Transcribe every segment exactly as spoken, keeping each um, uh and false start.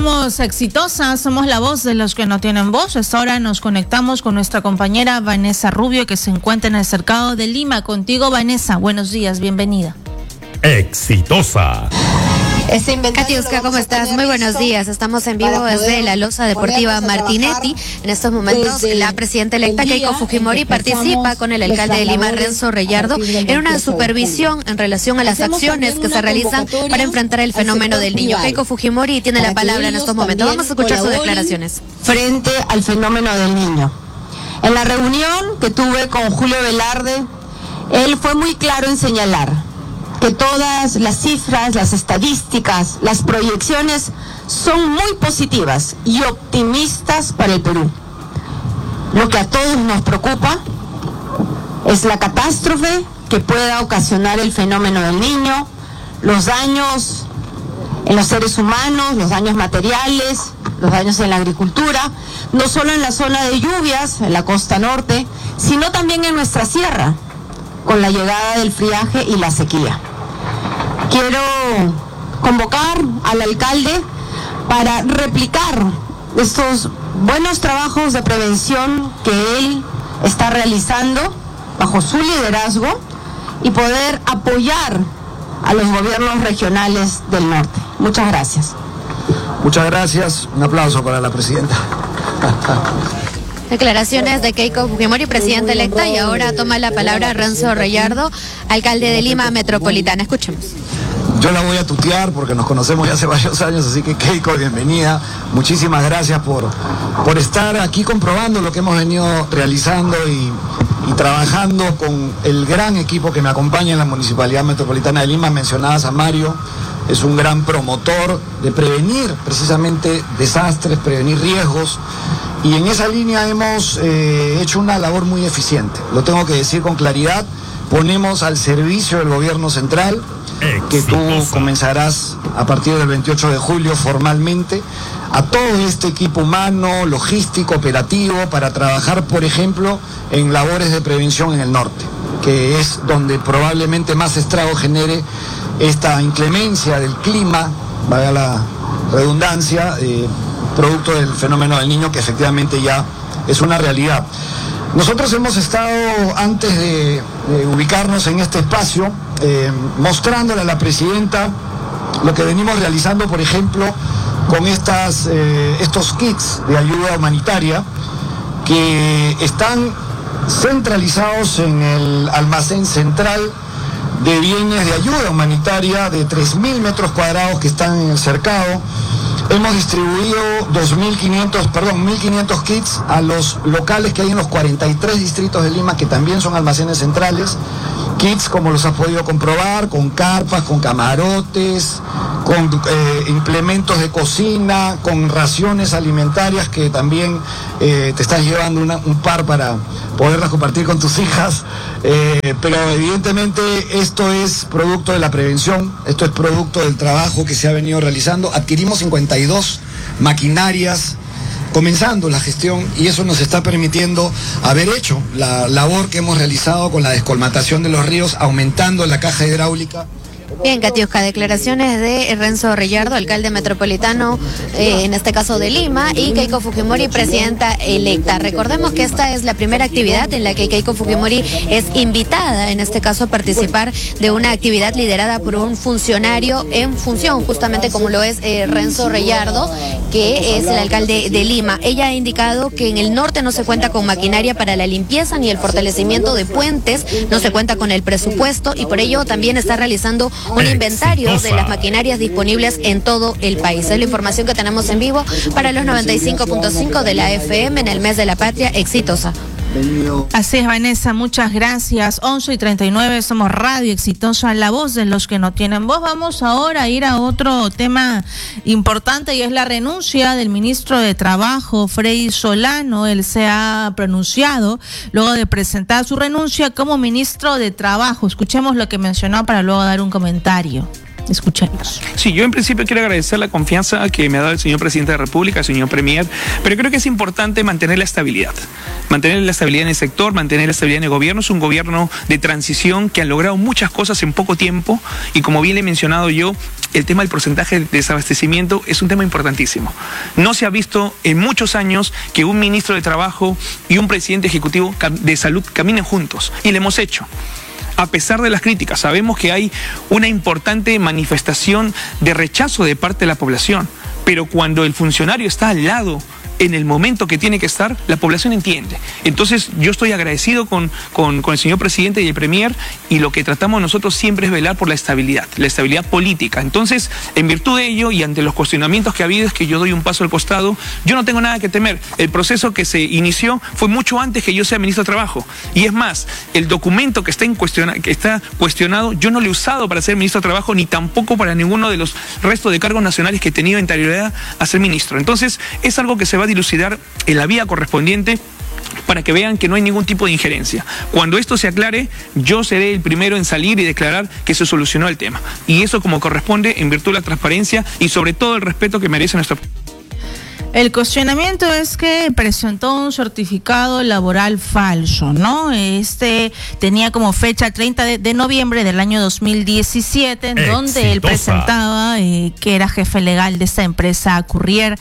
Somos exitosas, somos la voz de los que no tienen voz. Esta hora nos conectamos con nuestra compañera Vanessa Rubio, que se encuentra en el cercado de Lima. Contigo, Vanessa, buenos días, bienvenida. Exitosa. Katiuska, ¿cómo estás? Muy buenos días. Estamos en vivo desde la Loza Deportiva Martinetti. En estos momentos, la presidenta electa Keiko Fujimori participa con el alcalde de Lima, Renzo Reyardo, en una supervisión en relación a las acciones que se realizan para enfrentar el fenómeno del niño. Keiko Fujimori tiene la palabra en estos momentos. Vamos a escuchar sus declaraciones. Frente al fenómeno del niño. En la reunión que tuve con Julio Velarde, él fue muy claro en señalar que todas las cifras, las estadísticas, las proyecciones son muy positivas y optimistas para el Perú. Lo que a todos nos preocupa es la catástrofe que pueda ocasionar el fenómeno del niño, los daños en los seres humanos, los daños materiales, los daños en la agricultura, no solo en la zona de lluvias, en la costa norte, sino también en nuestra sierra, con la llegada del friaje y la sequía. Quiero convocar al alcalde para replicar estos buenos trabajos de prevención que él está realizando bajo su liderazgo y poder apoyar a los gobiernos regionales del norte. Muchas gracias. Muchas gracias. Un aplauso para la presidenta. Declaraciones de Keiko Fujimori, presidenta electa, y ahora toma la palabra Renzo Reyardo, alcalde de Lima Metropolitana. Escuchemos. Yo la voy a tutear porque nos conocemos ya hace varios años, así que Keiko, bienvenida. Muchísimas gracias por, por estar aquí comprobando lo que hemos venido realizando y, y trabajando con el gran equipo que me acompaña en la Municipalidad Metropolitana de Lima. Mencionabas a Mario, es un gran promotor de prevenir precisamente desastres, prevenir riesgos. Y en esa línea hemos eh, hecho una labor muy eficiente. Lo tengo que decir con claridad. Ponemos al servicio del gobierno central, que tú comenzarás a partir del veintiocho de julio formalmente, a todo este equipo humano, logístico, operativo, para trabajar, por ejemplo, en labores de prevención en el norte, que es donde probablemente más estrago genere esta inclemencia del clima, valga la redundancia, eh, producto del fenómeno del niño, que efectivamente ya es una realidad. Nosotros hemos estado, antes de, de ubicarnos en este espacio, eh, mostrándole a la presidenta lo que venimos realizando, por ejemplo, con estas, eh, estos kits de ayuda humanitaria que están centralizados en el almacén central de bienes de ayuda humanitaria de tres mil metros cuadrados que están en el cercado. Hemos distribuido dos mil quinientos, perdón, mil quinientos kits a los locales que hay en los cuarenta y tres distritos de Lima, que también son almacenes centrales. Kits, como los has podido comprobar, con carpas, con camarotes, con eh, implementos de cocina, con raciones alimentarias que también eh, te estás llevando una, un par para poderlas compartir con tus hijas. Eh, pero evidentemente esto es producto de la prevención, esto es producto del trabajo que se ha venido realizando. Adquirimos cincuenta y dos maquinarias comenzando la gestión, y eso nos está permitiendo haber hecho la labor que hemos realizado con la descolmatación de los ríos, aumentando la caja hidráulica. Bien, Katiuska, declaraciones de Renzo Reyardo, alcalde metropolitano, eh, en este caso de Lima, y Keiko Fujimori, presidenta electa. Recordemos que esta es la primera actividad en la que Keiko Fujimori es invitada, en este caso, a participar de una actividad liderada por un funcionario en función, justamente como lo es eh, Renzo Reyardo, que es el alcalde de Lima. Ella ha indicado que en el norte no se cuenta con maquinaria para la limpieza ni el fortalecimiento de puentes, no se cuenta con el presupuesto, y por ello también está realizando un inventario Exitosa. de las maquinarias disponibles en todo el país. Es la información que tenemos en vivo para los noventa y cinco punto cinco de la F M en el mes de la patria. Exitosa. Así es, Vanessa, muchas gracias. once y treinta y nueve, somos Radio Exitosa, la voz de los que no tienen voz. Vamos ahora a ir a otro tema importante, y es la renuncia del ministro de Trabajo, Freddy Solano. Él se ha pronunciado luego de presentar su renuncia como ministro de Trabajo. Escuchemos lo que mencionó para luego dar un comentario. Escuchemos. Sí, yo en principio quiero agradecer la confianza que me ha dado el señor Presidente de la República, el señor Premier, pero creo que es importante mantener la estabilidad. Mantener la estabilidad en el sector, mantener la estabilidad en el gobierno. Es un gobierno de transición que ha logrado muchas cosas en poco tiempo y, como bien le he mencionado yo, el tema del porcentaje de desabastecimiento es un tema importantísimo. No se ha visto en muchos años que un ministro de Trabajo y un presidente ejecutivo de salud caminen juntos, y lo hemos hecho. A pesar de las críticas, sabemos que hay una importante manifestación de rechazo de parte de la población, pero cuando el funcionario está al lado, en el momento que tiene que estar, la población entiende. Entonces yo estoy agradecido con, con, con el señor presidente y el premier, y lo que tratamos nosotros siempre es velar por la estabilidad, la estabilidad política. Entonces, en virtud de ello y ante los cuestionamientos que ha habido, es que yo doy un paso al costado. Yo no tengo nada que temer. El proceso que se inició fue mucho antes que yo sea ministro de Trabajo, y es más, el documento que está, en cuestiona, que está cuestionado, yo no lo he usado para ser ministro de Trabajo, ni tampoco para ninguno de los restos de cargos nacionales que he tenido anterioridad a ser ministro. Entonces, es algo que se va a dilucidar en la vía correspondiente, para que vean que no hay ningún tipo de injerencia. Cuando esto se aclare, yo seré el primero en salir y declarar que se solucionó el tema. Y eso como corresponde, en virtud de la transparencia y sobre todo el respeto que merece nuestro país. El cuestionamiento es que presentó un certificado laboral falso, ¿no? Este tenía como fecha treinta de noviembre del año dos mil diecisiete, en Exitosa. donde él presentaba eh, que era jefe legal de esta empresa Courier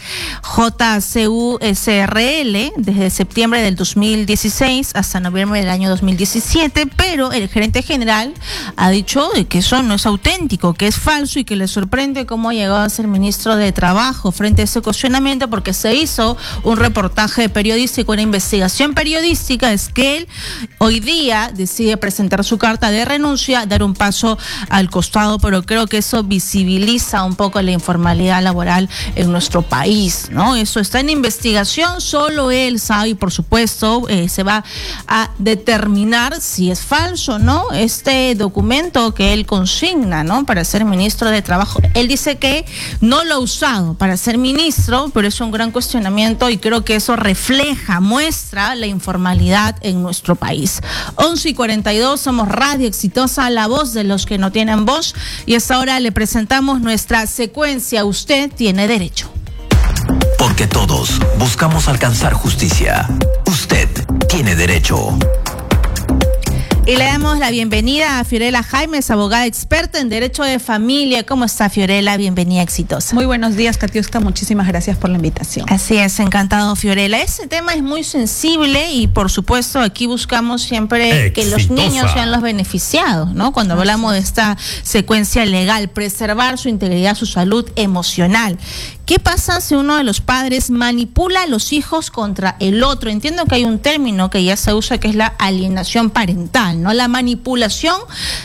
J C U S R L desde septiembre del dos mil dieciséis hasta noviembre del año dos mil diecisiete, pero el gerente general ha dicho que eso no es auténtico, que es falso, y que le sorprende cómo ha llegado a ser ministro de Trabajo frente a ese cuestionamiento, porque que se hizo un reportaje periodístico, una investigación periodística. Es que él hoy día decide presentar su carta de renuncia, dar un paso al costado, pero creo que eso visibiliza un poco la informalidad laboral en nuestro país, ¿no? Eso está en investigación, solo él sabe, y por supuesto eh, se va a determinar si es falso o no este documento que él consigna, ¿no?, para ser ministro de Trabajo. Él dice que no lo ha usado para ser ministro, pero es un gran cuestionamiento, y creo que eso refleja, muestra la informalidad en nuestro país. once y cuarenta y dos, somos Radio Exitosa, la voz de los que no tienen voz, y hasta ahora le presentamos nuestra secuencia Usted tiene derecho. Porque todos buscamos alcanzar justicia. Usted tiene derecho. Y le damos la bienvenida a Fiorella Jaimes, abogada experta en Derecho de Familia. ¿Cómo está, Fiorella? Bienvenida, Exitosa. Muy buenos días, Katiuska. Muchísimas gracias por la invitación. Así es, encantado, Fiorella. Ese tema es muy sensible y, por supuesto, aquí buscamos siempre Exitosa. Que los niños sean los beneficiados, ¿no? Cuando Así. hablamos de esta secuencia legal, preservar su integridad, su salud emocional. ¿Qué pasa si uno de los padres manipula a los hijos contra el otro? Entiendo que hay un término que ya se usa, que es la alienación parental, ¿no? La manipulación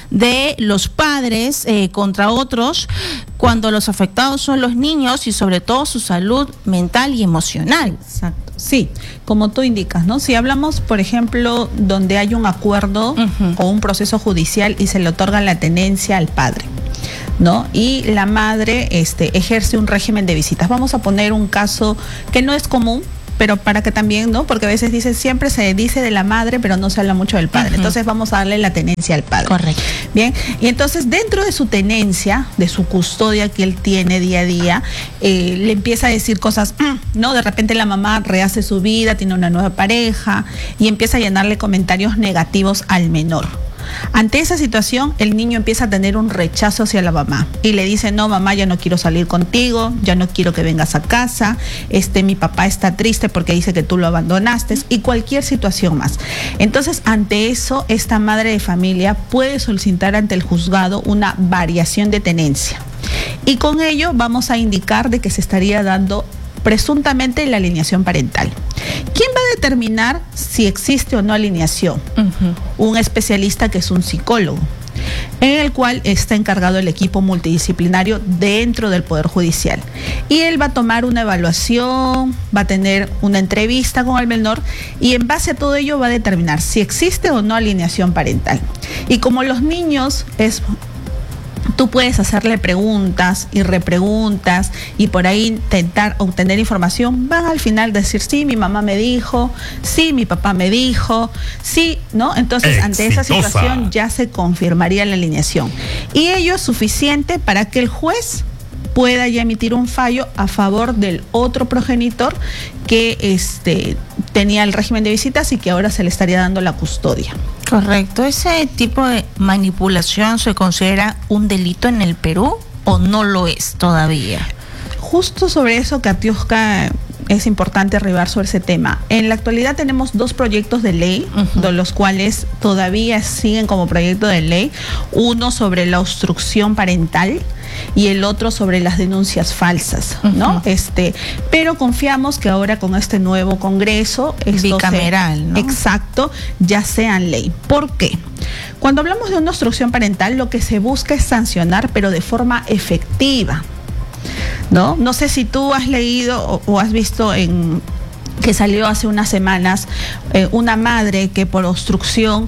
de los padres eh, contra otros, cuando los afectados son los niños y sobre todo su salud mental y emocional. Exacto. Sí, como tú indicas, ¿no? Si hablamos, por ejemplo, donde hay un acuerdo uh-huh. o un proceso judicial y se le otorga la tenencia al padre, ¿no? Y la madre este, ejerce un régimen de visitas. Vamos a poner un caso que no es común, pero para que también, ¿no? Porque a veces dicen, siempre se dice de la madre, pero no se habla mucho del padre. Uh-huh. Entonces vamos a darle la tenencia al padre. Correcto. Bien, y entonces dentro de su tenencia, de su custodia que él tiene día a día, eh, le empieza a decir cosas, ¿no? De repente la mamá rehace su vida, tiene una nueva pareja y empieza a llenarle comentarios negativos al menor. Ante esa situación, el niño empieza a tener un rechazo hacia la mamá y le dice, no, mamá, ya no quiero salir contigo, ya no quiero que vengas a casa, este, mi papá está triste porque dice que tú lo abandonaste, y cualquier situación más. Entonces, ante eso, esta madre de familia puede solicitar ante el juzgado una variación de tenencia, y con ello vamos a indicar de que se estaría dando presuntamente la alineación parental. ¿Quién va a determinar si existe o no alineación? Uh-huh. Un especialista, que es un psicólogo, en el cual está encargado el equipo multidisciplinario dentro del Poder Judicial. Y él va a tomar una evaluación, va a tener una entrevista con el menor, y en base a todo ello va a determinar si existe o no alineación parental. Y como los niños es tú puedes hacerle preguntas y repreguntas y por ahí intentar obtener información, van al final decir, sí, mi mamá me dijo, sí, mi papá me dijo, sí, ¿no? Entonces, Exitosa. Ante esa situación ya se confirmaría la alineación. Y ello es suficiente para que el juez pueda ya emitir un fallo a favor del otro progenitor que este, tenía el régimen de visitas y que ahora se le estaría dando la custodia. Correcto. ¿Ese tipo de manipulación se considera un delito en el Perú o no lo es todavía? Justo sobre eso, Katiuska, es importante arribar sobre ese tema. En la actualidad tenemos dos proyectos de ley, uh-huh. de los cuales todavía siguen como proyecto de ley. Uno sobre la obstrucción parental y el otro sobre las denuncias falsas, uh-huh. ¿no? Este, pero confiamos que ahora con este nuevo Congreso bicameral, se, ¿no? Exacto, ya sean ley. ¿Por qué? Cuando hablamos de una obstrucción parental, lo que se busca es sancionar, pero de forma efectiva. ¿No? No sé si tú has leído o, o has visto en que salió hace unas semanas eh, una madre que por obstrucción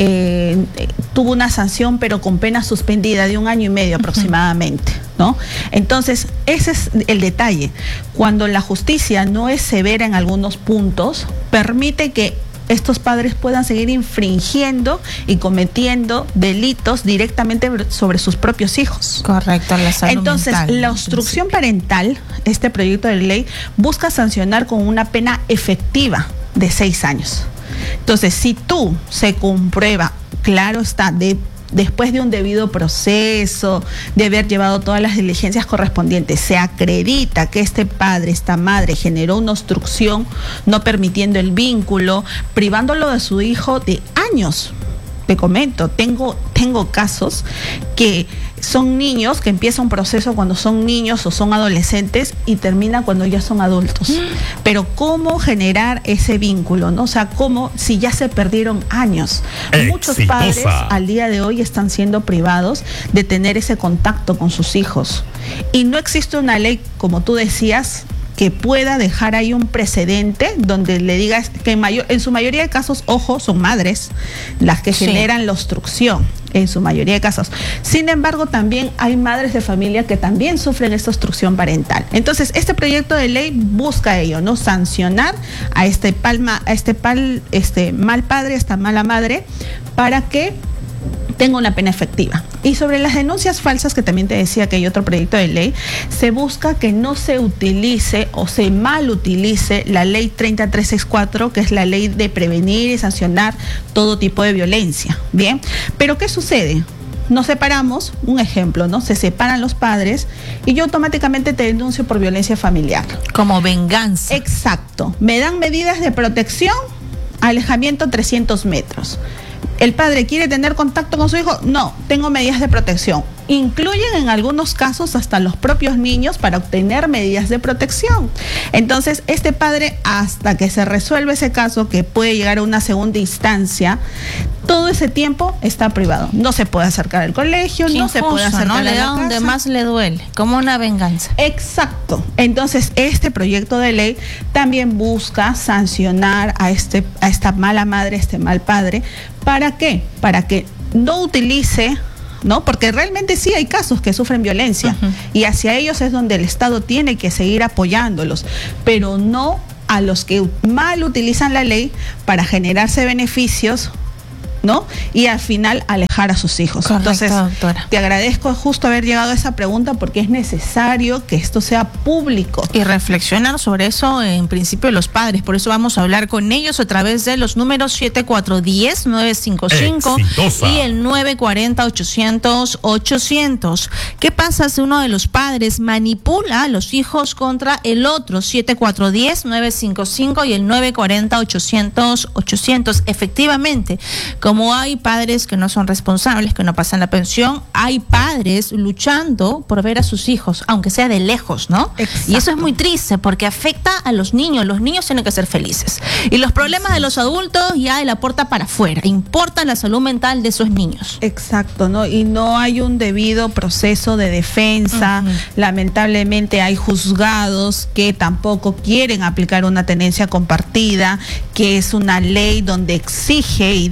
eh, tuvo una sanción pero con pena suspendida de un año y medio aproximadamente, ¿no? Entonces, ese es el detalle. Cuando la justicia no es severa en algunos puntos, permite que estos padres puedan seguir infringiendo y cometiendo delitos directamente sobre sus propios hijos. Correcto, la salud Entonces, mental, la obstrucción parental, este proyecto de ley, busca sancionar con una pena efectiva de seis años. Entonces, si tú se comprueba, claro está, de después de un debido proceso, de haber llevado todas las diligencias correspondientes, se acredita que este padre, esta madre, generó una obstrucción, no permitiendo el vínculo, privándolo de su hijo de años. Te comento, tengo, tengo casos que son niños, que empieza un proceso cuando son niños o son adolescentes y termina cuando ya son adultos. Pero ¿cómo generar ese vínculo, no? O sea, ¿cómo si ya se perdieron años? Exitosa. Muchos padres al día de hoy están siendo privados de tener ese contacto con sus hijos. Y no existe una ley, como tú decías, que pueda dejar ahí un precedente donde le digas que en, mayor, en su mayoría de casos, ojo, son madres las que sí. generan la obstrucción, en su mayoría de casos. Sin embargo, también hay madres de familia que también sufren esta obstrucción parental. Entonces, este proyecto de ley busca ello, ¿no? Sancionar a este palma, a este pal, este mal padre, a esta mala madre, para que tenga una pena efectiva. Y sobre las denuncias falsas, que también te decía que hay otro proyecto de ley, se busca que no se utilice o se mal utilice la ley treinta mil trescientos sesenta y cuatro, que es la ley de prevenir y sancionar todo tipo de violencia. Bien, pero ¿qué sucede? Nos separamos, un ejemplo, ¿no? Se separan los padres y yo automáticamente te denuncio por violencia familiar. Como venganza. Exacto. Me dan medidas de protección, alejamiento trescientos metros. ¿El padre quiere tener contacto con su hijo? No, tengo medidas de protección. Incluyen en algunos casos hasta los propios niños para obtener medidas de protección. Entonces, este padre, hasta que se resuelve ese caso, que puede llegar a una segunda instancia, todo ese tiempo está privado. No se puede acercar al colegio, no se puede acercar ¿no? a le la da casa. Donde más le duele, como una venganza. Exacto. Entonces, este proyecto de ley también busca sancionar a, este, a esta mala madre, a este mal padre. ¿Para qué? Para que no utilice, ¿no? Porque realmente sí hay casos que sufren violencia, uh-huh. y hacia ellos es donde el Estado tiene que seguir apoyándolos, pero no a los que mal utilizan la ley para generarse beneficios, ¿no? Y al final alejar a sus hijos. Correcto, Entonces, doctora. Te agradezco justo haber llegado a esa pregunta, porque es necesario que esto sea público. Y reflexionar sobre eso en principio los padres. Por eso vamos a hablar con ellos a través de los números siete cuatro uno cero, nueve cinco cinco Exitosa. y el nueve cuatro cero, ochocientos, ochocientos. ¿Qué pasa si uno de los padres manipula a los hijos contra el otro? siete cuatro uno cero, nueve cinco cinco y el nueve cuatro cero, ochocientos, ochocientos. Efectivamente, como hay padres que no son responsables, que no pasan la pensión, hay padres luchando por ver a sus hijos, aunque sea de lejos, ¿no? Exacto. Y eso es muy triste porque afecta a los niños. Los niños tienen que ser felices. Y los problemas de los adultos ya de la puerta para afuera. Importa la salud mental de esos niños. Exacto, ¿no? Y no hay un debido proceso de defensa. Uh-huh. Lamentablemente hay juzgados que tampoco quieren aplicar una tenencia compartida, que es una ley donde exige y dice que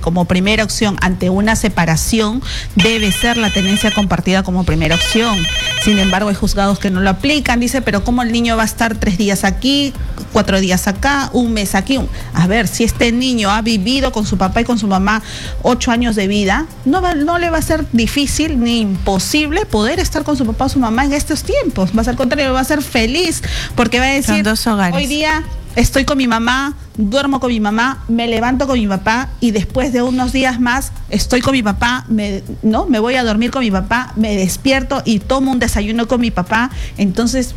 como primera opción ante una separación debe ser la tenencia compartida como primera opción. Sin embargo, hay juzgados que no lo aplican. Dice, pero ¿cómo el niño va a estar tres días aquí, cuatro días acá, un mes aquí? A ver, si este niño ha vivido con su papá y con su mamá ocho años de vida, no, va, no le va a ser difícil ni imposible poder estar con su papá o su mamá en estos tiempos. Va a ser al contrario, va a ser feliz, porque va a decir, hoy día estoy con mi mamá, duermo con mi mamá, me levanto con mi papá y después de unos días más estoy con mi papá, me, ¿no? me voy a dormir con mi papá, me despierto y tomo un desayuno con mi papá. Entonces,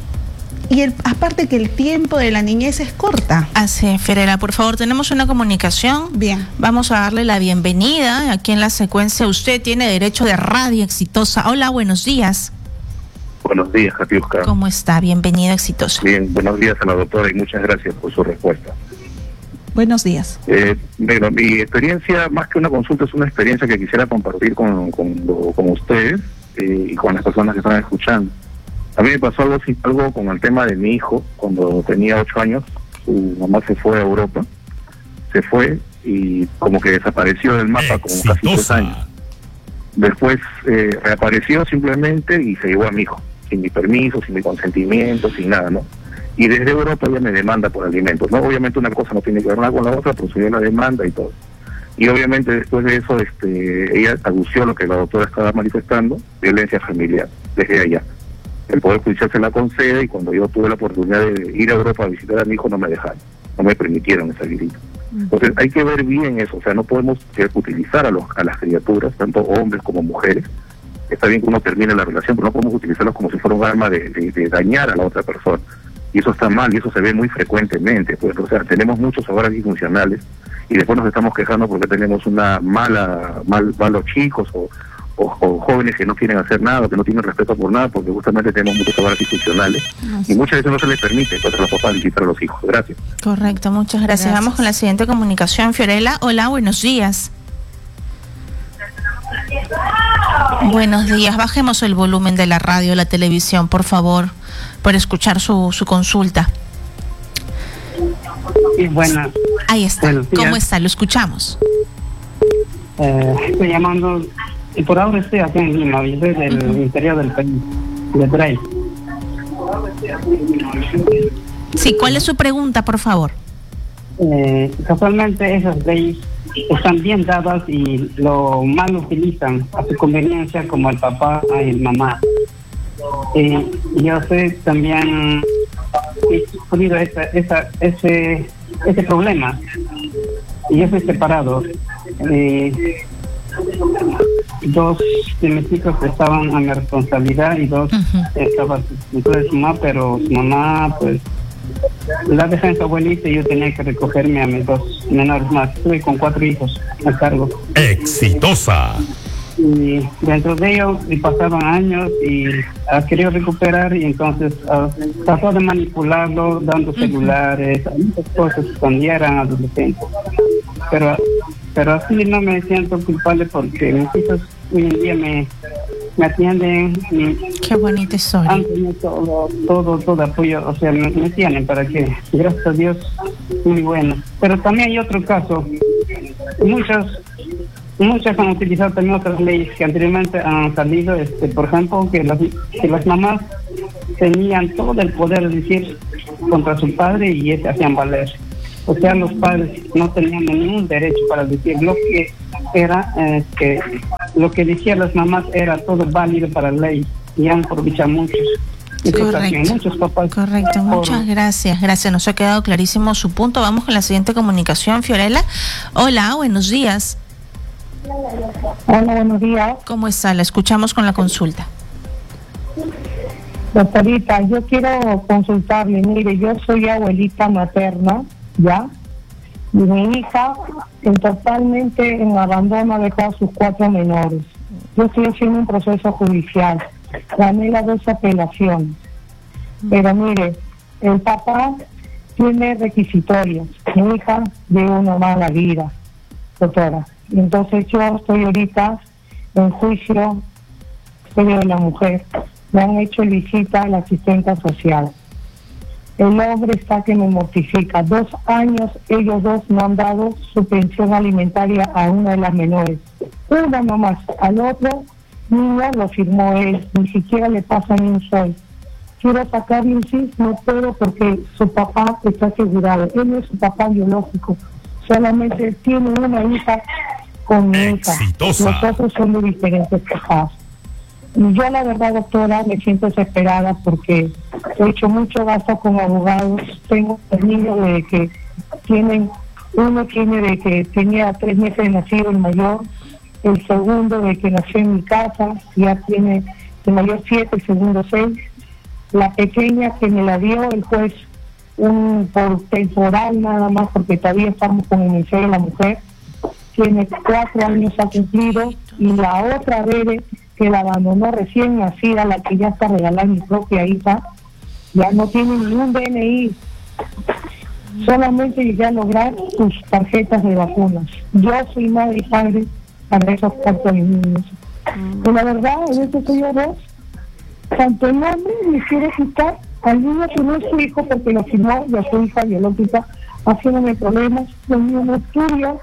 y el, aparte que el tiempo de la niñez es corta. Así, Fiorella, por favor, tenemos una comunicación. Bien. Vamos a darle la bienvenida. Aquí en la secuencia usted tiene derecho de Radio Exitosa. Hola, buenos días. Buenos días, Katiuska. ¿Cómo está? Bienvenida, Exitosa. Bien, buenos días a la doctora y muchas gracias por su respuesta. Buenos días. Eh, bueno, mi experiencia, más que una consulta, es una experiencia que quisiera compartir con, con, con ustedes eh, y con las personas que están escuchando. A mí me pasó algo, algo con el tema de mi hijo. Cuando tenía ocho años, su mamá se fue a Europa, se fue y como que desapareció del mapa como casi tres años. Después eh, reapareció simplemente y se llevó a mi hijo, sin mi permiso, sin mi consentimiento, sin nada, ¿no? Y desde Europa ella me demanda por alimentos, ¿no? Obviamente una cosa no tiene que ver nada con la otra, procedió la demanda y todo. Y obviamente después de eso este, ella adució lo que la doctora estaba manifestando, violencia familiar, desde allá. El Poder Judicial se la concede y cuando yo tuve la oportunidad de ir a Europa a visitar a mi hijo no me dejaron, no me permitieron esa visita. Entonces hay que ver bien eso, o sea, no podemos eh, utilizar a, los, a las criaturas, tanto hombres como mujeres. Está bien que uno termine la relación, pero no podemos utilizarlos como si fuera un arma de, de, de dañar a la otra persona. Y eso está mal y eso se ve muy frecuentemente. Pues, o sea, tenemos muchos hogares disfuncionales y después nos estamos quejando porque tenemos una mala, mal, malos chicos o, o, o jóvenes que no quieren hacer nada, que no tienen respeto por nada, porque justamente tenemos muchos hogares disfuncionales y muchas veces no se les permite entonces a los papás visitar a los hijos. Gracias. Correcto, muchas gracias. gracias. Vamos con la siguiente comunicación. Fiorella, hola, buenos días. Buenos días, bajemos el volumen de la radio, la televisión, por favor, para escuchar su, su consulta. Sí, buenas. Ahí está. ¿Cómo está? Lo escuchamos. Eh, estoy llamando, y por ahora estoy aquí en Lima, yo soy del uh-huh. interior del país, de Bray. Sí, ¿cuál es su pregunta, por favor? Eh, casualmente esas leyes están bien dadas y lo mal utilizan a su conveniencia, como el papá y el mamá. Eh, yo sé también he sufrido esa, esa, ese, ese problema y yo soy separado. Eh, dos de mis hijos estaban a mi responsabilidad y dos uh-huh. estaban de su mamá, pero su mamá pues la dejé en su abuelita y yo tenía que recogerme a mis dos menores más. Estuve con cuatro hijos a cargo. Exitosa. Y dentro de ello y pasaban años y ha querido recuperar y entonces uh, trató de manipularlo dando celulares, muchas cosas cuando ya eran adolescentes. Pero, pero así no me siento culpable porque mis hijos hoy en día me me atienden. Me, Qué bonita historia. Han tenido todo, todo, todo apoyo, o sea, me, me tienen para que, gracias a Dios, muy bueno. Pero también hay otro caso. Muchas, muchas han utilizado también otras leyes que anteriormente han salido, este, por ejemplo, que las, que las mamás tenían todo el poder de decir contra su padre y se hacían valer. O sea, los padres no tenían ningún derecho para decir lo que era, eh, que lo que decían las mamás era todo válido para la ley y han aprovechado muchos. Correcto. Muchos papás. Correcto, por... muchas gracias. Gracias, nos ha quedado clarísimo su punto. Vamos con la siguiente comunicación, Fiorella. Hola, buenos días. Hola, buenos días. ¿Cómo está? La escuchamos con la consulta. Doctorita, yo quiero consultarle. Mire, yo soy abuelita materna, ¿ya? Y mi hija en totalmente en abandono ha dejado a sus cuatro menores. Yo estoy haciendo un proceso judicial. Gané las dos apelaciones. Pero mire, el papá tiene requisitorios. Mi hija de una mala vida, doctora. Y entonces yo estoy ahorita en juicio de la mujer. Me han hecho visita a la asistente social. El hombre está que me mortifica. Dos años ellos dos no han dado su pensión alimentaria a una de las menores. Una nomás, al otro niño lo firmó él, ni siquiera le pasa ni un sol. Quiero sacarle un sí, no puedo porque su papá está asegurado. Él no es su papá biológico, solamente tiene una hija con mi hija. Los otros son de diferentes papás. Y yo la verdad, doctora, me siento desesperada porque he hecho mucho gasto con abogados. Tengo niños de que tienen, uno tiene de que tenía tres meses de nacido, el mayor, el segundo de que nació en mi casa, ya tiene el mayor siete, el segundo seis, la pequeña que me la dio el juez un por temporal nada más, porque todavía estamos con el Ministerio de la Mujer, tiene cuatro años ha cumplido, y la otra bebé que la abandonó recién nacida, la que ya está regalada, mi propia hija, ya no tiene ningún D N I, solamente llegué a lograr sus tarjetas de vacunas. Yo soy madre y padre para esos cuatro niños. Mm. Y la verdad, en este soy yo dos, tanto el hombre me quiere quitar al niño que no es su hijo porque lo firmó, y a su hija biológica, haciéndome problemas, los niños no estudian,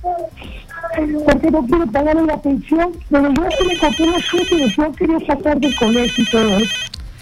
porque no quiero pagarle la pensión, pero yo que me compré una siete y yo quería sacar del colegio y todo eso.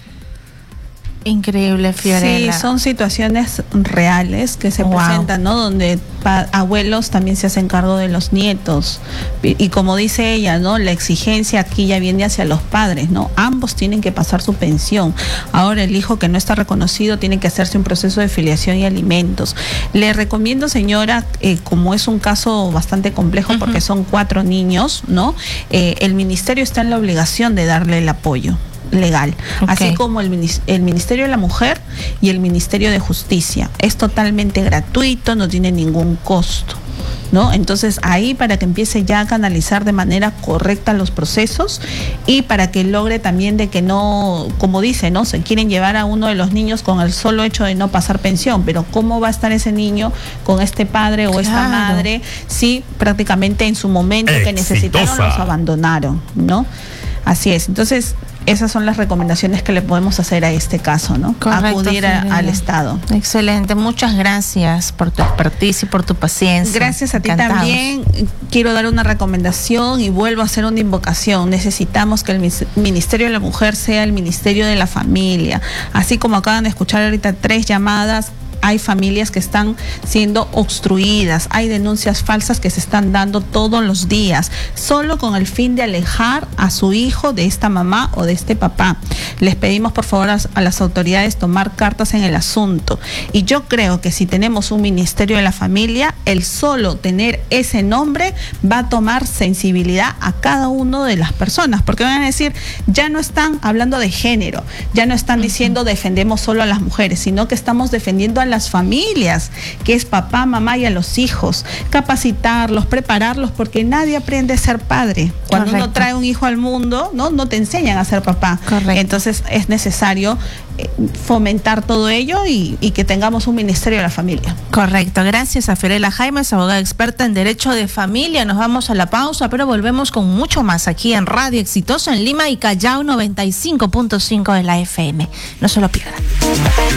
Increíble, Fiorella. Sí, son situaciones reales que se wow. presentan, ¿no? Donde abuelos también se hacen cargo de los nietos. Y, y como dice ella, ¿no? La exigencia aquí ya viene hacia los padres, ¿no? Ambos tienen que pasar su pensión. Ahora el hijo que no está reconocido tiene que hacerse un proceso de filiación y alimentos. Le recomiendo, señora, eh, como es un caso bastante complejo uh-huh. porque son cuatro niños, ¿no? Eh, el ministerio está en la obligación de darle el apoyo legal, okay. así como el, el Ministerio de la Mujer y el Ministerio de Justicia. Es totalmente gratuito, no tiene ningún costo, ¿no? Entonces ahí para que empiece ya a canalizar de manera correcta los procesos y para que logre también de que no, como dice, ¿no? Se quieren llevar a uno de los niños con el solo hecho de no pasar pensión, pero ¿cómo va a estar ese niño con este padre o claro. esta madre si prácticamente en su momento Exitosa. que necesitaron los abandonaron, ¿no? Así es. Entonces esas son las recomendaciones que le podemos hacer a este caso, ¿no? Correcto, acudir a, al Estado. Excelente, muchas gracias por tu expertise y por tu paciencia. Gracias a ti Encantados. también. Quiero dar una recomendación y vuelvo a hacer una invocación. Necesitamos que el Ministerio de la Mujer sea el Ministerio de la Familia. Así como acaban de escuchar ahorita tres llamadas, hay familias que están siendo obstruidas, hay denuncias falsas que se están dando todos los días, solo con el fin de alejar a su hijo de esta mamá o de este papá. Les pedimos por favor a, a las autoridades tomar cartas en el asunto. Y yo creo que si tenemos un Ministerio de la Familia, el solo tener ese nombre va a tomar sensibilidad a cada uno de las personas, porque van a decir, ya no están hablando de género, ya no están diciendo defendemos solo a las mujeres, sino que estamos defendiendo a las familias, que es papá, mamá y a los hijos, capacitarlos, prepararlos, porque nadie aprende a ser padre. Cuando Correcto. uno trae un hijo al mundo, no, no te enseñan a ser papá. Correcto. Entonces es necesario fomentar todo ello y, y que tengamos un Ministerio de la Familia. Correcto, gracias a Fiorella Jaimes, abogada experta en Derecho de Familia. Nos vamos a la pausa, pero volvemos con mucho más aquí en Radio Exitosa en Lima y Callao noventa y cinco punto cinco de la F M. No se lo pierdan.